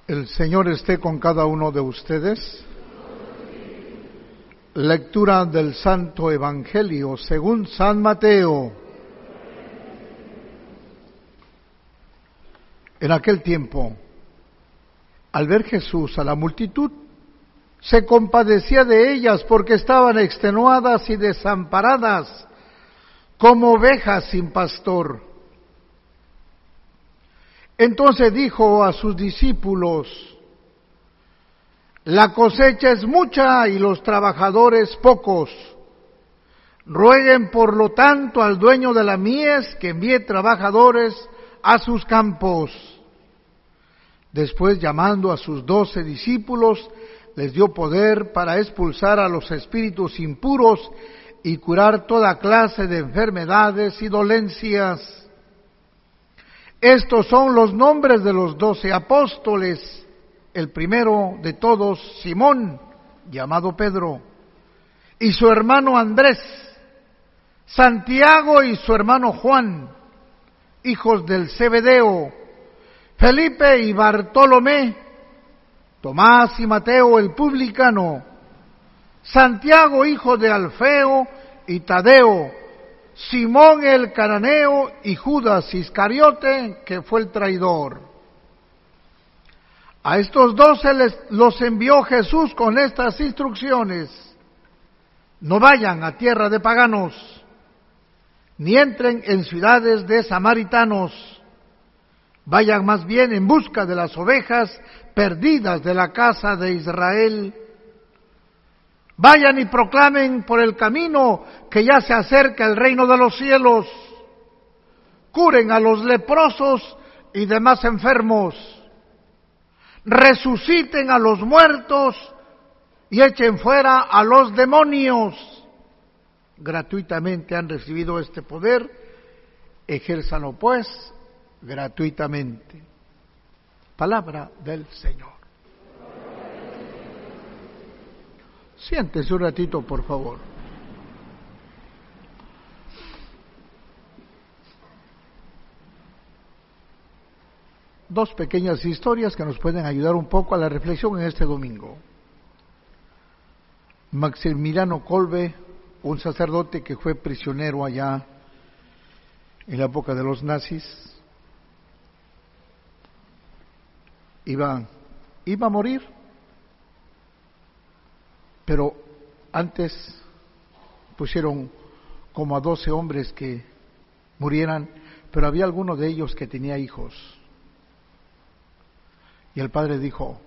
El Señor esté con cada uno de ustedes. Lectura del Santo Evangelio según San Mateo. En aquel tiempo, al ver Jesús a la multitud, se compadecía de ellas porque estaban extenuadas y desamparadas, como ovejas sin pastor. Entonces dijo a sus discípulos: la cosecha es mucha y los trabajadores pocos. Rueguen por lo tanto al dueño de la mies que envíe trabajadores a sus campos. Después, llamando a sus 12 discípulos, les dio poder para expulsar a los espíritus impuros y curar toda clase de enfermedades y dolencias. Estos son los nombres de los 12 apóstoles. El primero de todos, Simón, llamado Pedro, y su hermano Andrés, Santiago y su hermano Juan, hijos del Zebedeo, Felipe y Bartolomé, Tomás y Mateo el publicano, Santiago hijo de Alfeo y Tadeo, Simón el cananeo y Judas Iscariote, que fue el traidor. A estos 12 los envió Jesús con estas instrucciones: no vayan a tierra de paganos, ni entren en ciudades de samaritanos, vayan más bien en busca de las ovejas perdidas de la casa de Israel. Vayan y proclamen por el camino que ya se acerca el reino de los cielos. Curen a los leprosos y demás enfermos. Resuciten a los muertos y echen fuera a los demonios. Gratuitamente han recibido este poder, ejérzanlo pues gratuitamente. Palabra del Señor. Siéntese un ratito, por favor. Dos pequeñas historias que nos pueden ayudar un poco a la reflexión en este domingo. Maximiliano Kolbe, un sacerdote que fue prisionero allá en la época de los nazis, iba a morir, pero antes pusieron como a 12 hombres que murieran, pero había alguno de ellos que tenía hijos. Y el padre dijo: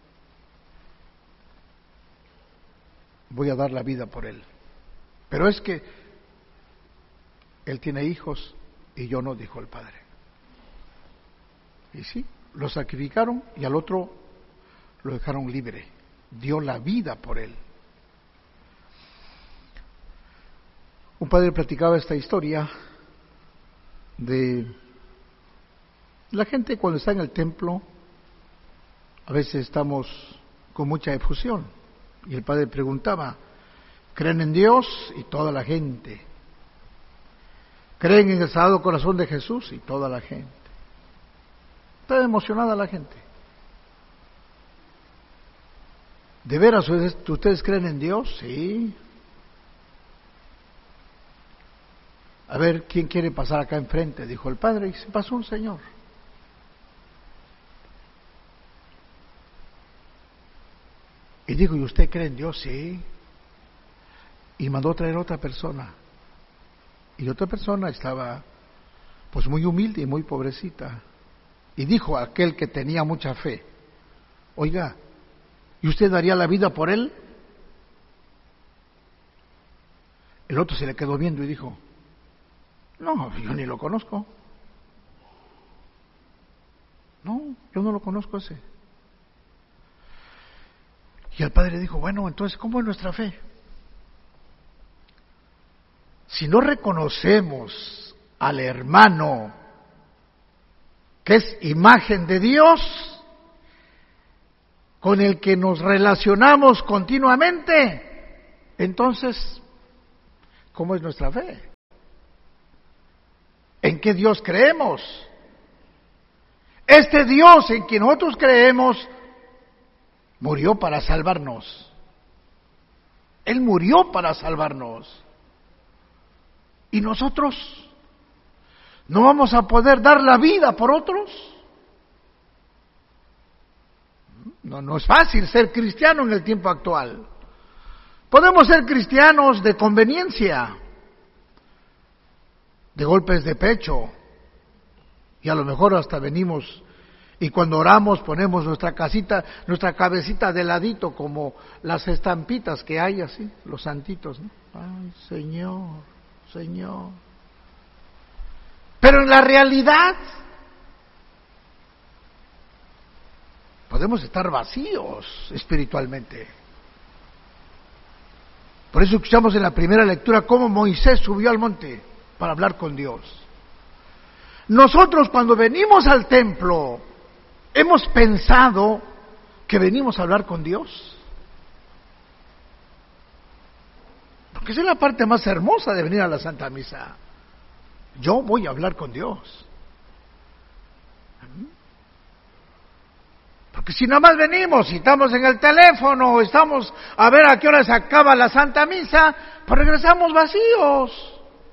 voy a dar la vida por él. Pero es que él tiene hijos y yo no, dijo el padre. Y sí, lo sacrificaron y al otro lo dejaron libre. Dio la vida por él. Un padre platicaba esta historia de la gente cuando está en el templo. A veces estamos con mucha efusión. Y el padre preguntaba: ¿creen en Dios? Y toda la gente. ¿Creen en el Sagrado Corazón de Jesús? Y toda la gente. Está emocionada la gente. ¿De veras ustedes creen en Dios? Sí. A ver, ¿quién quiere pasar acá enfrente? Dijo el padre, y se pasó un señor. Y dijo: ¿y usted cree en Dios? Sí. Y mandó a traer otra persona. Y otra persona estaba pues muy humilde y muy pobrecita. Y dijo a aquel que tenía mucha fe: oiga, ¿y usted daría la vida por él? El otro se le quedó viendo y dijo: no, yo ni lo conozco. No, yo no lo conozco ese. Y el padre dijo: bueno, entonces, ¿cómo es nuestra fe? Si no reconocemos al hermano que es imagen de Dios, con el que nos relacionamos continuamente, entonces, ¿cómo es nuestra fe? ¿En qué Dios creemos? Este Dios en quien nosotros creemos murió para salvarnos. Él murió para salvarnos. ¿Y nosotros no vamos a poder dar la vida por otros? No es fácil ser cristiano en el tiempo actual. Podemos ser cristianos de conveniencia, de golpes de pecho, y a lo mejor hasta venimos y cuando oramos ponemos nuestra cabecita de ladito como las estampitas que hay así, los santitos, ¿no? Ay, Señor, Señor. Pero en la realidad podemos estar vacíos espiritualmente. Por eso escuchamos en la primera lectura cómo Moisés subió al monte para hablar con Dios. Nosotros cuando venimos al templo, ¿hemos pensado que venimos a hablar con Dios? Porque esa es la parte más hermosa de venir a la Santa Misa. Yo voy a hablar con Dios. Porque si nada más venimos y estamos en el teléfono, estamos a ver a qué hora se acaba la Santa Misa, pues regresamos vacíos.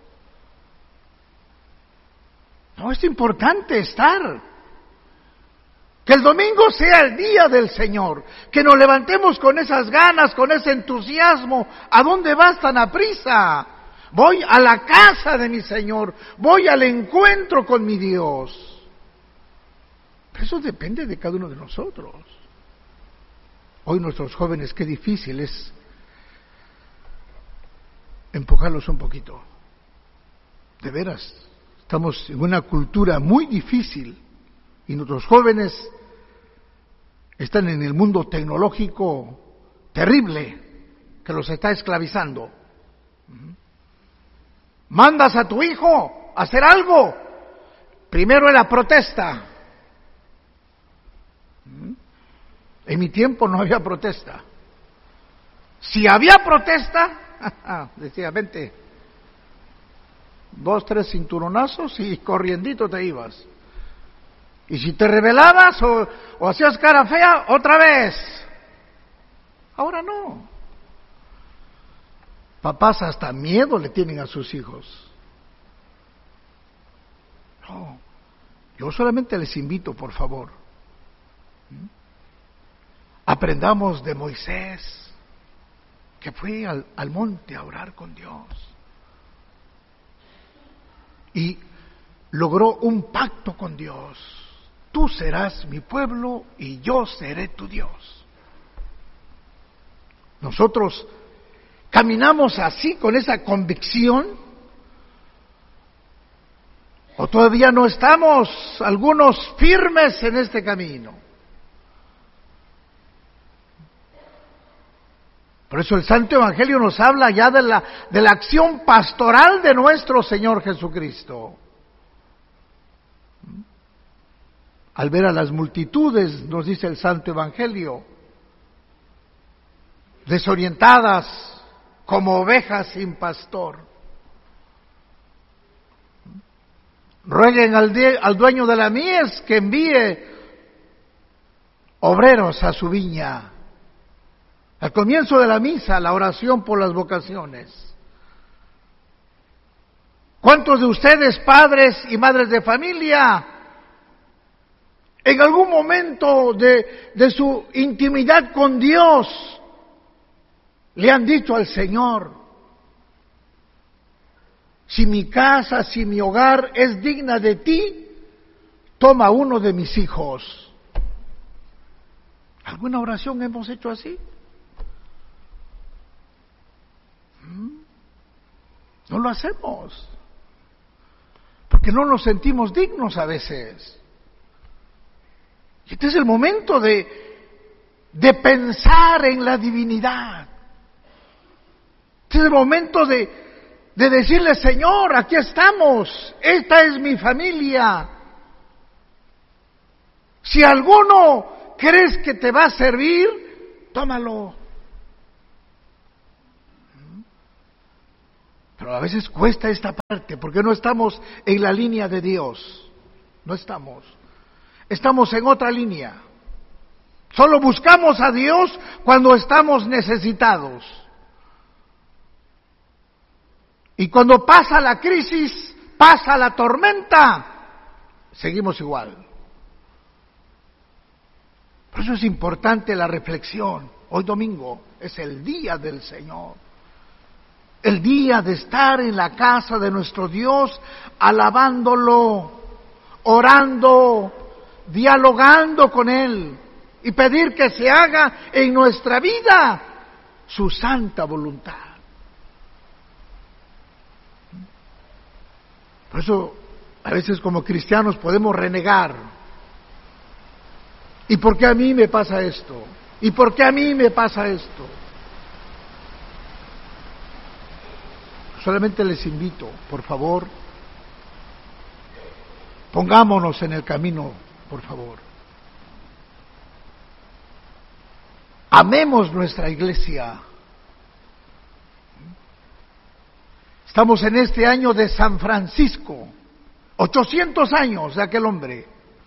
No, es importante estar. Que el domingo sea el día del Señor, que nos levantemos con esas ganas, con ese entusiasmo. ¿A dónde vas tan aprisa? Voy a la casa de mi Señor, voy al encuentro con mi Dios. Pero eso depende de cada uno de nosotros. Hoy nuestros jóvenes, qué difícil es empujarlos un poquito. De veras, estamos en una cultura muy difícil. Y nuestros jóvenes están en el mundo tecnológico terrible que los está esclavizando. Mandas a tu hijo a hacer algo, primero es la protesta. En mi tiempo no había protesta. Si había protesta, decía, vente, 2, 3 cinturonazos y corriendito te ibas. Y si te rebelabas o hacías cara fea, otra vez. Ahora no. Papás hasta miedo le tienen a sus hijos. No. Yo solamente les invito, por favor. Aprendamos de Moisés, que fue al monte a orar con Dios. Y logró un pacto con Dios. Tú serás mi pueblo y yo seré tu Dios. Nosotros caminamos así, con esa convicción, o todavía no estamos algunos firmes en este camino. Por eso el Santo Evangelio nos habla ya de la acción pastoral de nuestro Señor Jesucristo. Al ver a las multitudes, nos dice el Santo Evangelio, desorientadas como ovejas sin pastor, rueguen al dueño de la mies que envíe obreros a su viña. Al comienzo de la misa, la oración por las vocaciones. ¿Cuántos de ustedes, padres y madres de familia, en algún momento de su intimidad con Dios, le han dicho al Señor, si mi casa, si mi hogar es digna de ti, toma uno de mis hijos? ¿Alguna oración hemos hecho así? No lo hacemos, porque no nos sentimos dignos a veces. Este es el momento de pensar en la divinidad. Este es el momento de decirle, Señor, aquí estamos, esta es mi familia. Si alguno crees que te va a servir, tómalo. Pero a veces cuesta esta parte, porque no estamos en la línea de Dios. No estamos. Estamos en otra línea. Solo buscamos a Dios cuando estamos necesitados. Y cuando pasa la crisis, pasa la tormenta, seguimos igual. Por eso es importante la reflexión. Hoy domingo es el día del Señor. El día de estar en la casa de nuestro Dios, alabándolo, orando, dialogando con Él y pedir que se haga en nuestra vida su santa voluntad. Por eso a veces como cristianos podemos renegar. ¿Y por qué a mí me pasa esto? ¿Y por qué a mí me pasa esto? Solamente les invito, por favor, pongámonos en el camino, por favor. Amemos nuestra iglesia. Estamos en este año de San Francisco, 800 años de aquel hombre,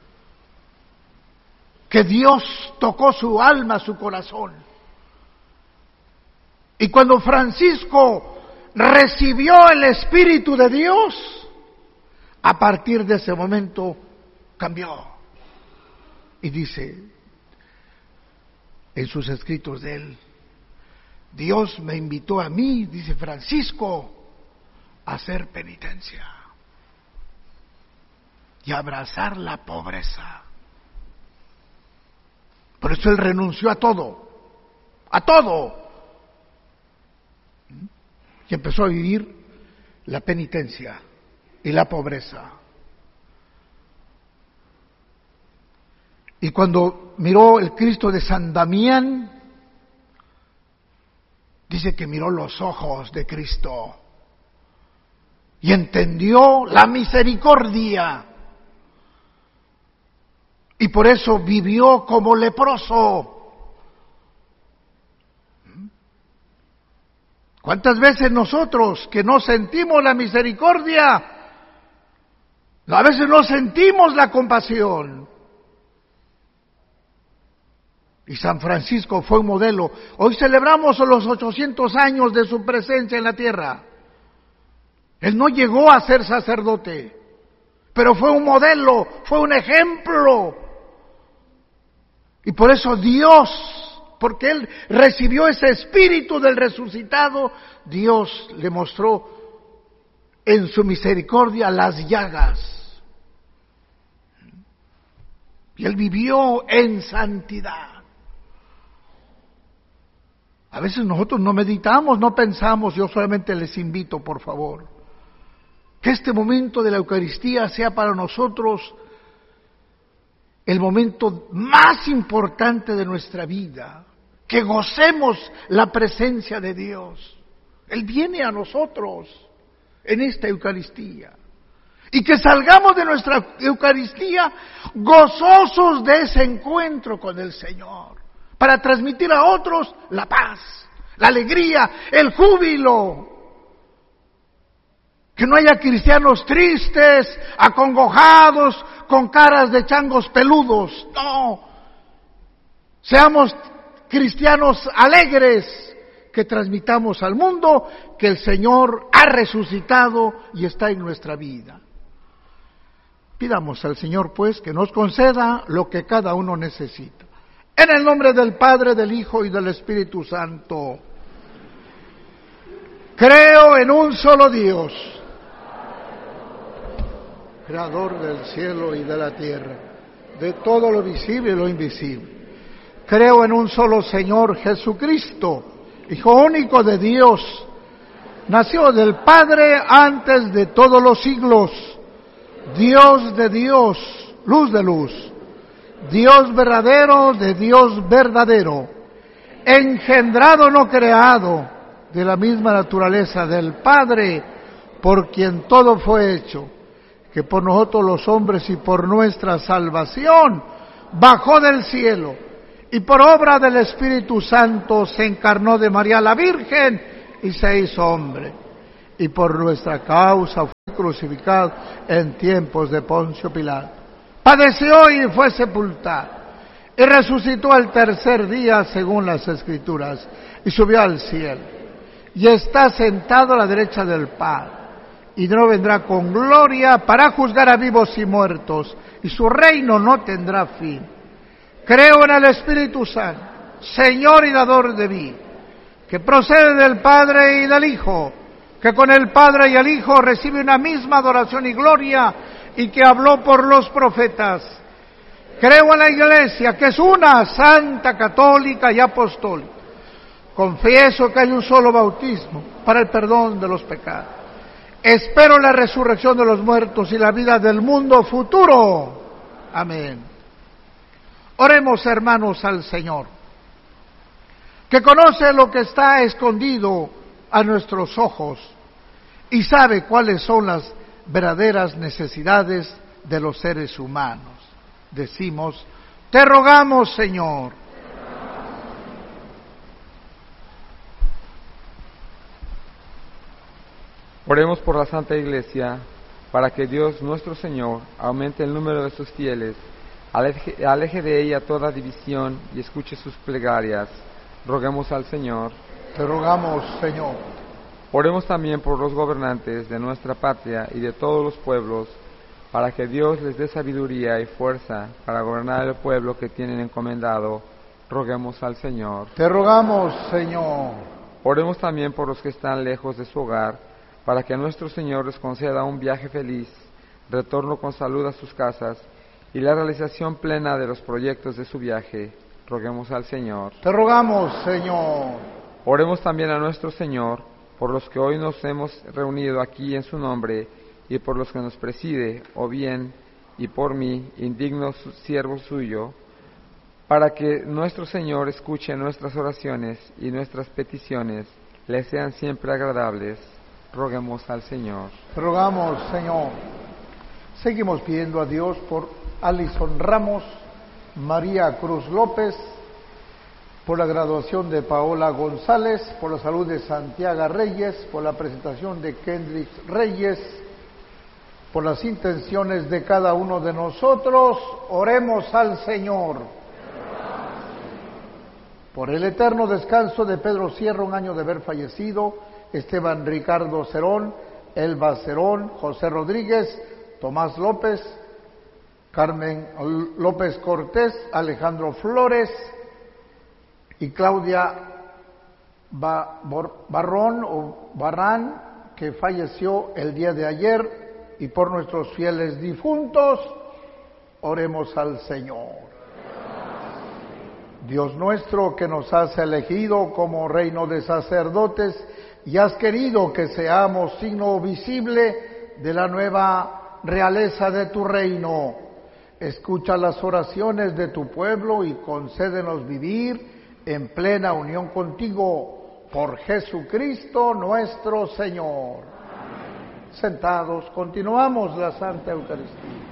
que Dios tocó su alma, su corazón. Y cuando Francisco recibió el Espíritu de Dios, a partir de ese momento cambió. Y dice en sus escritos de él, Dios me invitó a mí, dice Francisco, a hacer penitencia y abrazar la pobreza. Por eso él renunció a todo, y empezó a vivir la penitencia y la pobreza. Y cuando miró el Cristo de San Damián, dice que miró los ojos de Cristo y entendió la misericordia. Y por eso vivió como leproso. ¿Cuántas veces nosotros que no sentimos la misericordia, a veces no sentimos la compasión? Y San Francisco fue un modelo. Hoy celebramos los 800 años de su presencia en la tierra. Él no llegó a ser sacerdote, pero fue un modelo, fue un ejemplo. Y por eso Dios, porque Él recibió ese espíritu del resucitado, Dios le mostró en su misericordia las llagas. Y Él vivió en santidad. A veces nosotros no meditamos, no pensamos, yo solamente les invito, por favor, que este momento de la Eucaristía sea para nosotros el momento más importante de nuestra vida, que gocemos la presencia de Dios. Él viene a nosotros en esta Eucaristía. Y que salgamos de nuestra Eucaristía gozosos de ese encuentro con el Señor, para transmitir a otros la paz, la alegría, el júbilo. Que no haya cristianos tristes, acongojados, con caras de changos peludos. No. Seamos cristianos alegres, que transmitamos al mundo que el Señor ha resucitado y está en nuestra vida. Pidamos al Señor, pues, que nos conceda lo que cada uno necesita. En el nombre del Padre, del Hijo y del Espíritu Santo. Creo en un solo Dios, Creador del cielo y de la tierra, de todo lo visible y lo invisible. Creo en un solo Señor Jesucristo, Hijo único de Dios, nació del Padre antes de todos los siglos, Dios de Dios, luz de luz, Dios verdadero de Dios verdadero, engendrado no creado, de la misma naturaleza del Padre, por quien todo fue hecho, que por nosotros los hombres y por nuestra salvación bajó del cielo y por obra del Espíritu Santo se encarnó de María la Virgen y se hizo hombre, y por nuestra causa fue crucificado en tiempos de Poncio Pilato. Padeció y fue sepultado, y resucitó al tercer día según las Escrituras, y subió al cielo, y está sentado a la derecha del Padre, y de nuevo vendrá con gloria para juzgar a vivos y muertos, y su reino no tendrá fin. Creo en el Espíritu Santo, Señor y dador de vida, que procede del Padre y del Hijo, que con el Padre y el Hijo recibe una misma adoración y gloria, y que habló por los profetas. Creo en la Iglesia, que es una, santa, católica y apostólica. Confieso que hay un solo bautismo para el perdón de los pecados. Espero la resurrección de los muertos y la vida del mundo futuro. Amén. Oremos, hermanos, al Señor, que conoce lo que está escondido a nuestros ojos y sabe cuáles son las verdaderas necesidades de los seres humanos. Decimos: te rogamos, Señor. Oremos por la Santa Iglesia, para que Dios nuestro Señor aumente el número de sus fieles, aleje de ella toda división y escuche sus plegarias. Roguemos al Señor. Te rogamos, Señor. Oremos también por los gobernantes de nuestra patria y de todos los pueblos, para que Dios les dé sabiduría y fuerza para gobernar el pueblo que tienen encomendado. Roguemos al Señor. Te rogamos, Señor. Oremos también por los que están lejos de su hogar, para que nuestro Señor les conceda un viaje feliz, retorno con salud a sus casas y la realización plena de los proyectos de su viaje. Roguemos al Señor. Te rogamos, Señor. Oremos también a nuestro Señor por los que hoy nos hemos reunido aquí en su nombre y por los que nos preside, o bien, y por mí, indigno siervo suyo, para que nuestro Señor escuche nuestras oraciones y nuestras peticiones le sean siempre agradables. Roguemos al Señor. Te rogamos, Señor. Seguimos pidiendo a Dios por Alison Ramos, María Cruz López, por la graduación de Paola González, por la salud de Santiago Reyes, por la presentación de Kendrick Reyes, por las intenciones de cada uno de nosotros. Oremos al Señor. Por el eterno descanso de Pedro Sierra, un año de haber fallecido, Esteban Ricardo Cerón, Elba Cerón, José Rodríguez, Tomás López, Carmen López Cortés, Alejandro Flores y Claudia Barrán, que falleció el día de ayer, y por nuestros fieles difuntos. Oremos al Señor. Dios nuestro, que nos has elegido como reino de sacerdotes y has querido que seamos signo visible de la nueva realeza de tu reino, escucha las oraciones de tu pueblo y concédenos vivir en plena unión contigo, por Jesucristo nuestro Señor. Amén. Sentados, continuamos la Santa Eucaristía.